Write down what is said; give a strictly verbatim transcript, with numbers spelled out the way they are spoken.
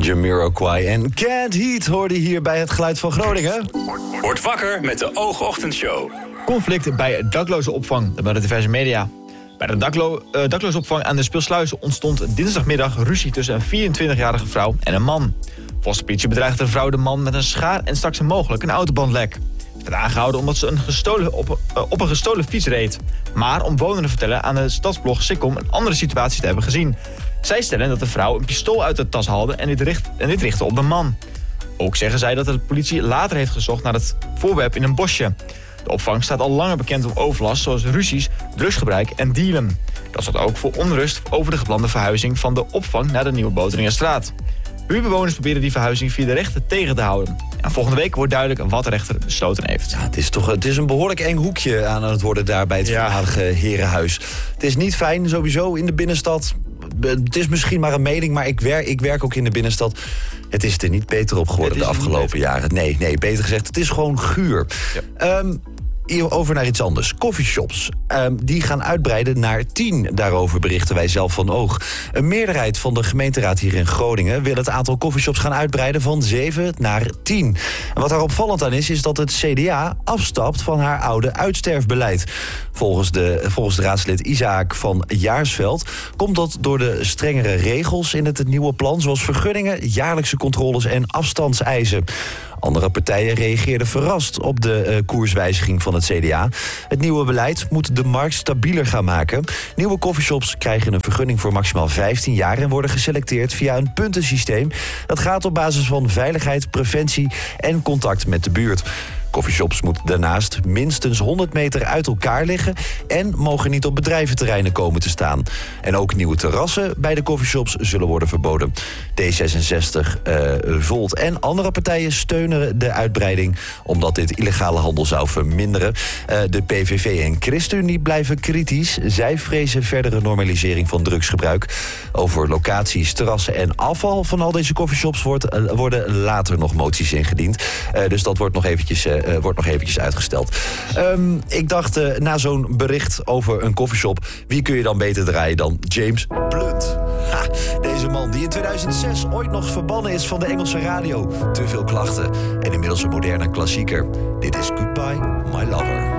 Jamiroquai en Can't Heat hoorde hier bij het Geluid van Groningen. Word wakker met de Oogochtendshow. Conflict bij dakloze opvang, dat melden diverse media. Bij de daklo- uh, dakloze opvang aan de Speelsluis ontstond dinsdagmiddag ruzie tussen een vierentwintigjarige vrouw en een man. Volgens de politie bedreigde de vrouw de man met een schaar en stak ze mogelijk een autobandlek. Ze werd aangehouden omdat ze een gestolen op, uh, op een gestolen fiets reed. Maar omwonenden vertellen aan de stadsblog Sikkom een andere situatie te hebben gezien. Zij stellen dat de vrouw een pistool uit de tas haalde en dit, richt, en dit richtte op de man. Ook zeggen zij dat de politie later heeft gezocht naar het voorwerp in een bosje. De opvang staat al langer bekend om overlast zoals ruzies, drugsgebruik en dealen. Dat staat ook voor onrust over de geplande verhuizing van de opvang naar de Nieuwe Boteringenstraat. Buurbewoners proberen die verhuizing via de rechter tegen te houden. En volgende week wordt duidelijk wat de rechter besloten heeft. Ja, het is toch het is een behoorlijk eng hoekje aan het worden daar bij het ja. voormalige herenhuis. Het is niet fijn sowieso in de binnenstad. Het is misschien maar een mening, maar ik werk, ik werk ook in de binnenstad. Het is er niet beter op geworden de afgelopen jaren. Nee, nee, beter gezegd, het is gewoon guur. Ja. Um, Over naar iets anders. Coffeeshops. Um, die gaan uitbreiden naar tien. Daarover berichten wij zelf van Oog. Een meerderheid van de gemeenteraad hier in Groningen wil het aantal coffeeshops gaan uitbreiden van zeven naar tien. En wat daar opvallend aan is, is dat het C D A afstapt van haar oude uitsterfbeleid. Volgens de, volgens de raadslid Isaac van Jaarsveld komt dat door de strengere regels in het nieuwe plan, zoals vergunningen, jaarlijkse controles en afstandseisen. Andere partijen reageerden verrast op de uh, koerswijziging van het C D A. Het nieuwe beleid moet de markt stabieler gaan maken. Nieuwe coffeeshops krijgen een vergunning voor maximaal vijftien jaar... en worden geselecteerd via een puntensysteem. Dat gaat op basis van veiligheid, preventie en contact met de buurt. Coffeeshops moeten daarnaast minstens honderd meter uit elkaar liggen en mogen niet op bedrijventerreinen komen te staan. En ook nieuwe terrassen bij de coffeeshops zullen worden verboden. D zesenzestig, uh, Volt en andere partijen steunen de uitbreiding omdat dit illegale handel zou verminderen. Uh, de P V V en ChristenUnie blijven kritisch. Zij vrezen verdere normalisering van drugsgebruik. Over locaties, terrassen en afval van al deze coffeeshops wordt, uh, worden later nog moties ingediend. Uh, dus dat wordt nog eventjes... Uh, Uh, wordt nog eventjes uitgesteld. Um, ik dacht, uh, na zo'n bericht over een koffieshop, wie kun je dan beter draaien dan James Blunt? Ha, deze man die in tweeduizend zes ooit nog verbannen is van de Engelse radio. Te veel klachten en inmiddels een moderne klassieker. Dit is Goodbye, My Lover.